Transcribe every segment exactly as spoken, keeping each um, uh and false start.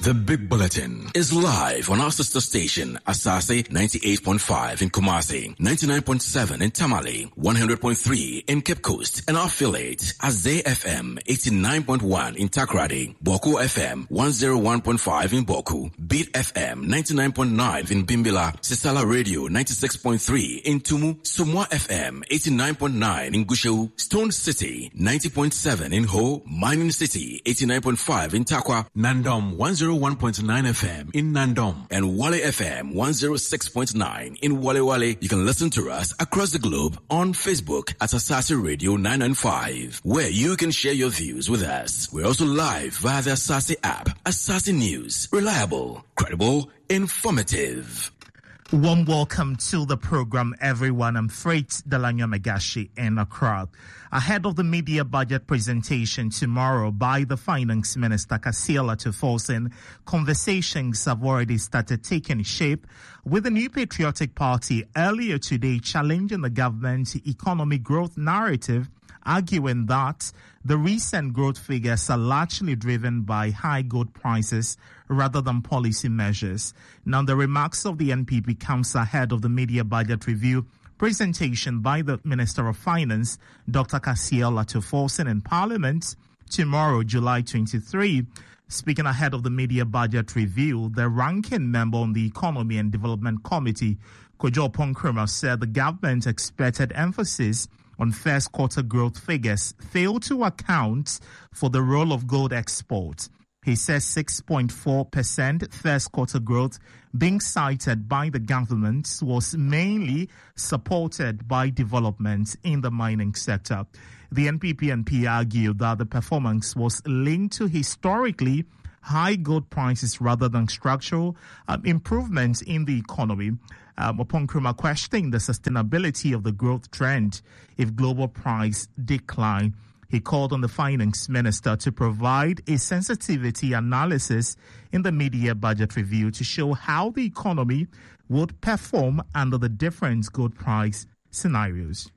The Big Bulletin is live on our sister station, Asase ninety-eight point five in Kumasi, ninety-nine point seven in Tamale, one hundred point three in Cape Coast, and our affiliate, Azay F M eighty-nine point one in Takrady, Boku F M one oh one point five in Boku, Beat F M ninety-nine point nine in Bimbila, Sisala Radio ninety-six point three in Tumu, Sumwa F M eighty-nine point nine in Gushu, Stone City ninety point seven in Ho, Mining City eighty-nine point five in Takwa, Nandom one oh one point nine F M in Nandom, and Wale F M one oh six point nine in Wale Wale. You can listen to us across the globe on Facebook at Asase Radio nine ninety-five, where you can share your views with us. We're also live via the Asase app. Asase News, reliable, credible, informative. Warm welcome to the program, everyone. I'm Freight Delanyo Megashi in Accra. Ahead of the media budget presentation tomorrow by the Finance Minister, Kasia Latu-Forson, conversations have already started taking shape, with the New Patriotic Party earlier today challenging the government's economic growth narrative, arguing that the recent growth figures are largely driven by high gold prices rather than policy measures. Now, the remarks of the N P P comes ahead of the media budget review presentation by the Minister of Finance, Doctor Kasia Latu-Forson, in Parliament tomorrow, July twenty-third. Speaking ahead of the media budget review, the ranking member on the Economy and Development Committee, Kojo Ponkrema, said the government expected emphasis on first quarter growth figures failed to account for the role of gold exports. He says six point four percent first quarter growth being cited by the government was mainly supported by development in the mining sector. The N P P N P argued that the performance was linked to historically high gold prices rather than structural um, improvements in the economy. Um, upon Nkrumah questioning the sustainability of the growth trend if global price decline, he called on the finance minister to provide a sensitivity analysis in the media budget review to show how the economy would perform under the different gold price scenarios.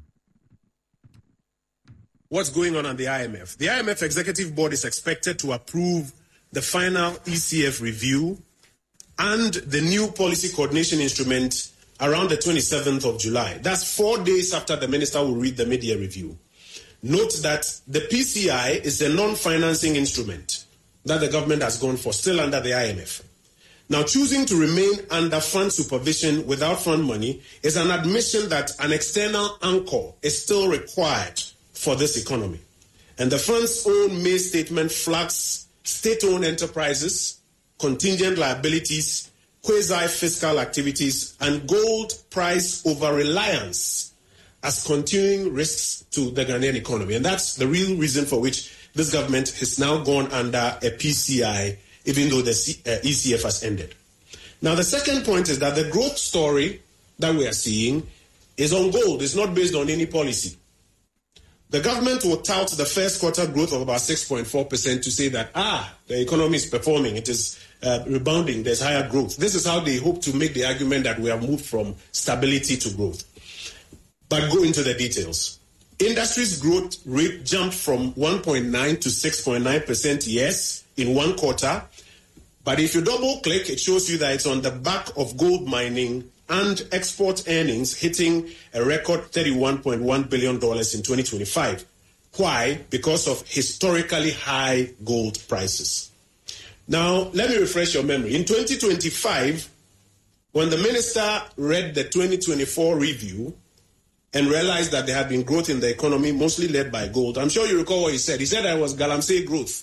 What's going on at the I M F? The I M F Executive Board is expected to approve the final E C F review and the new policy coordination instrument around the twenty-seventh of July. That's four days after the minister will read the media review. Note that the P C I is a non-financing instrument that the government has gone for, still under the I M F. Now, choosing to remain under fund supervision without fund money is an admission that an external anchor is still required for this economy. And the fund's own May statement flags state-owned enterprises, contingent liabilities, quasi-fiscal activities, and gold price over-reliance as continuing risks to the Ghanaian economy. And that's the real reason for which this government has now gone under a P C I, even though the C- uh, E C F has ended. Now, the second point is that the growth story that we are seeing is on gold. It's not based on any policy. The government will tout the first quarter growth of about six point four percent to say that, ah, the economy is performing, it is uh, rebounding, there's higher growth. This is how they hope to make the argument that we have moved from stability to growth. But go into the details. Industry's growth rate jumped from one point nine to six point nine percent, yes, in one quarter. But if you double click, it shows you that it's on the back of gold mining and export earnings hitting a record thirty-one point one billion dollars in twenty twenty-five. Why? Because of historically high gold prices. Now, let me refresh your memory. In twenty twenty-five, when the minister read the twenty twenty-four review and realized that there had been growth in the economy, mostly led by gold, I'm sure you recall what he said. He said that it was galamsey growth.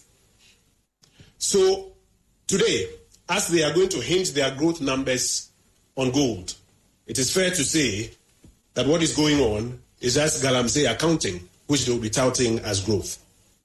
So, today, as they are going to hinge their growth numbers on gold, it is fair to say that what is going on is just galamsey accounting, which they will be touting as growth.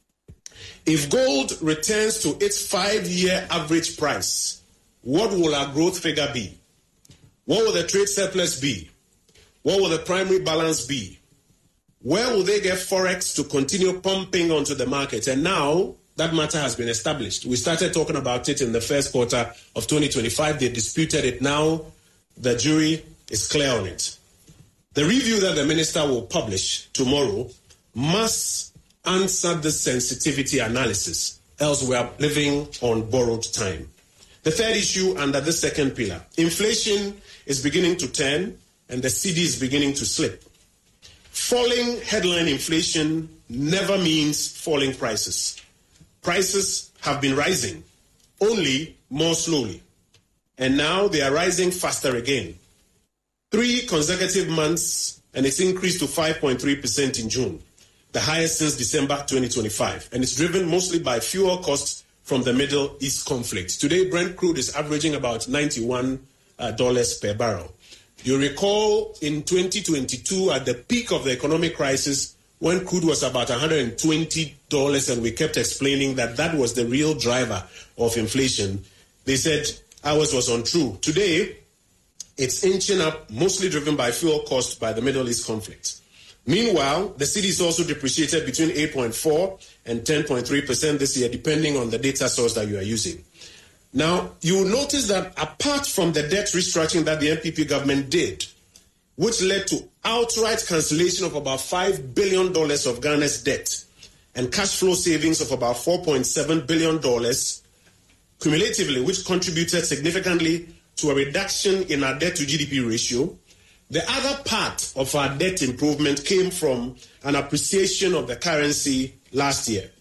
If gold returns to its five-year average price, what will our growth figure be? What will the trade surplus be? What will the primary balance be? Where will they get Forex to continue pumping onto the market? And now that matter has been established. We started talking about it in the first quarter of twenty twenty-five. They disputed it. Now the jury is clear on it. The review that the minister will publish tomorrow must answer the sensitivity analysis else we are living on borrowed time. The third issue under the second pillar, inflation is beginning to turn and the C D is beginning to slip. Falling headline inflation never means falling prices. Prices have been rising, only more slowly. And now they are rising faster again. Three consecutive months, and it's increased to five point three percent in June, the highest since December twenty twenty-five. And it's driven mostly by fuel costs from the Middle East conflict. Today, Brent crude is averaging about ninety-one dollars per barrel. You recall in twenty twenty-two, at the peak of the economic crisis, when crude was about one hundred twenty dollars, and we kept explaining that that was the real driver of inflation, they said ours was untrue. Today, it's inching up, mostly driven by fuel costs by the Middle East conflict. Meanwhile, the cedi is also depreciated between eight point four and ten point three percent this year, depending on the data source that you are using. Now, you will notice that apart from the debt restructuring that the N P P government did, which led to outright cancellation of about five billion dollars of Ghana's debt and cash flow savings of about four point seven billion dollars cumulatively, which contributed significantly to a reduction in our debt to G D P ratio, the other part of our debt improvement came from an appreciation of the currency last year.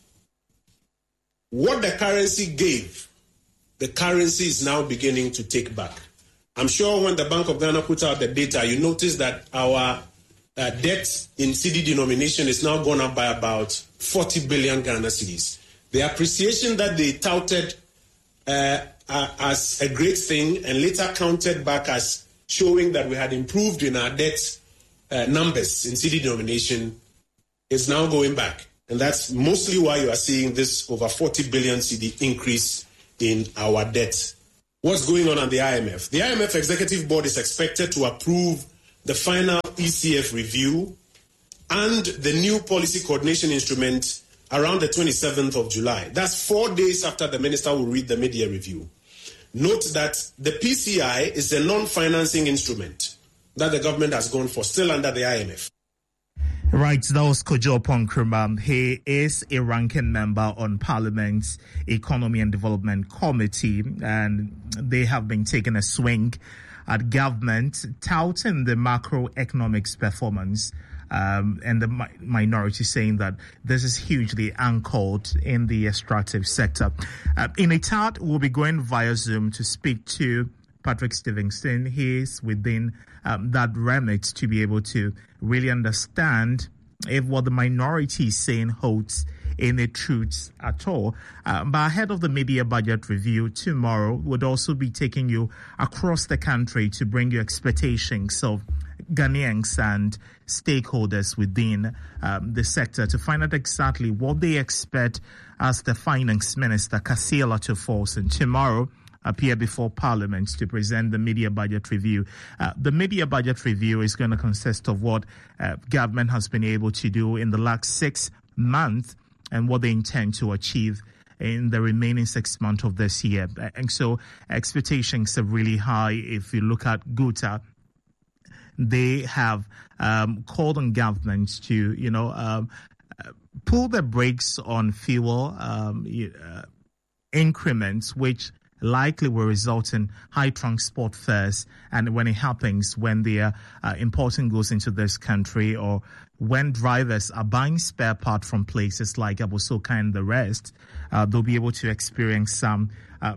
What the currency gave, the currency is now beginning to take back. I'm sure when the Bank of Ghana put out the data, you notice that our uh, debt in C D denomination is now gone up by about forty billion Ghana cedis. The appreciation that they touted uh, uh, as a great thing and later counted back as showing that we had improved in our debt uh, numbers in C D denomination is now going back. And that's mostly why you are seeing this over forty billion C D increase in our debt. What's going on at the I M F? The I M F Executive Board is expected to approve the final E C F review and the new policy coordination instrument around the twenty-seventh of July. That's four days after the minister will read the mid-year review. Note that the P C I is a non-financing instrument that the government has gone for, still under the I M F. Right, that was Kojo Ponkrumah. He is a ranking member on Parliament's Economy and Development Committee, and they have been taking a swing at government, touting the macroeconomics performance, um, and the mi- minority saying that this is hugely anchored in the extractive sector. Uh, in a chat, we'll be going via Zoom to speak to Patrick Stevenson. He is within um, that remit to be able to really understand if what the minority is saying holds any truths at all. Uh, but ahead of the media budget review tomorrow, would also be taking you across the country to bring you expectations of Ghanaians and stakeholders within um, the sector to find out exactly what they expect as the Finance Minister, Kasia Latouf-Forson, tomorrow appear before Parliament to present the media budget review. Uh, the media budget review is going to consist of what uh, government has been able to do in the last six months and what they intend to achieve in the remaining six months of this year. And so expectations are really high. If you look at GUTA, they have um, called on government to, you know, um, pull the brakes on fuel um, uh, increments, which likely will result in high transport fares. And when it happens, when they are uh, importing goods into this country, or when drivers are buying spare parts from places like Abosoka and the rest, uh, they'll be able to experience some. Uh,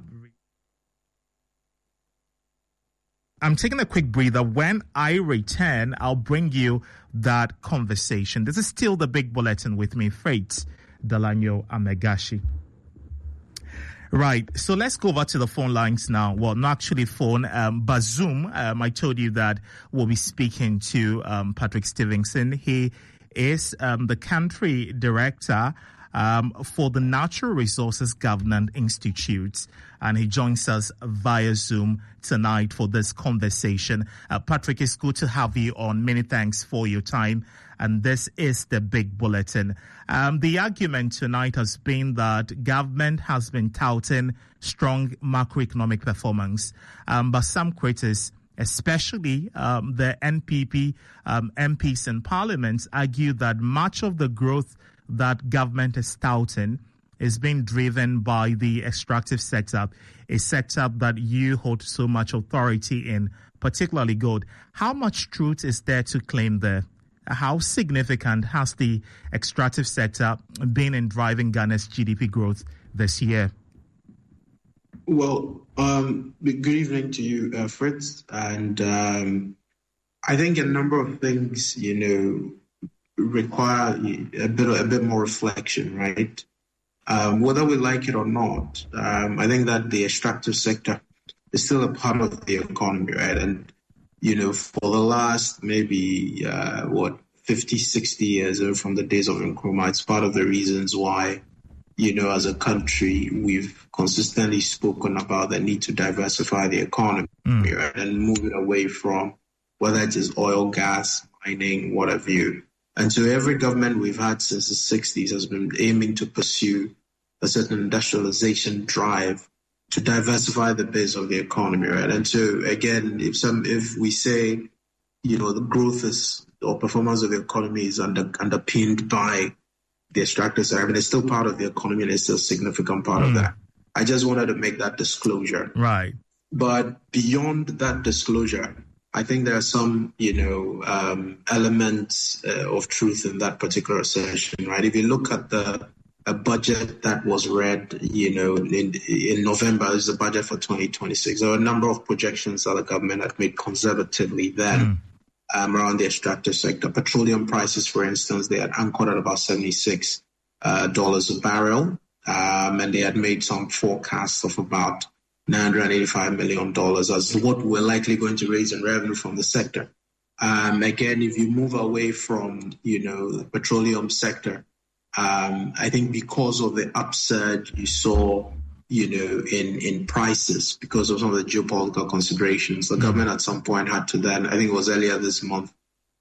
I'm taking a quick breather. When I return, I'll bring you that conversation. This is still the Big Bulletin with me, Freight Dalanyo Amegashi. Right, so let's go over to the phone lines now. Well, not actually phone, um, but Zoom. Um, I told you that we'll be speaking to um, Patrick Stevenson. He is um, the country director um, for the Natural Resources Governance Institute, and he joins us via Zoom tonight for this conversation. Uh, Patrick, it's good to have you on. Many thanks for your time. And this is the Big Bulletin. Um, the argument tonight has been that government has been touting strong macroeconomic performance. Um, but some critics, especially um, the N P P um, M Ps in Parliament, argue that much of the growth that government is touting is being driven by the extractive sector, a sector that you hold so much authority in, particularly gold. How much truth is there to claim there? How significant has the extractive sector been in driving Ghana's G D P growth this year? Well, um, good evening to you, uh, Fritz. And um, I think a number of things, you know, require a bit a bit more reflection, right? Um, whether we like it or not, um, I think that the extractive sector is still a part of the economy, right? And, you know, for the last maybe, uh, what, fifty, sixty years from the days of Nkrumah, it's part of the reasons why, you know, as a country, we've consistently spoken about the need to diversify the economy, mm. right? And move it away from whether it is oil, gas, mining, whatever you. And so every government we've had since the sixties has been aiming to pursue a certain industrialization drive to diversify the base of the economy, right? And so again, if some if we say, you know, the growth is or performance of the economy is under, underpinned by the extractive sector, I mean, it's still part of the economy and it's still a significant part mm. of that. I just wanted to make that disclosure. Right. But beyond that disclosure, I think there are some, you know, um, elements uh, of truth in that particular assertion, right? If you look at the a budget that was read, you know, in in November, this is the budget for twenty twenty-six. There were a number of projections that the government had made conservatively then mm. um, around the extractive sector. Petroleum prices, for instance, they had anchored at about seventy-six dollars uh, a barrel, um, and they had made some forecasts of about nine hundred eighty-five million dollars as what we're likely going to raise in revenue from the sector. Um, again, if you move away from, you know, the petroleum sector, um, I think because of the upsurge you saw, you know, in, in prices, because of some of the geopolitical considerations, the mm-hmm. government at some point had to then, I think it was earlier this month,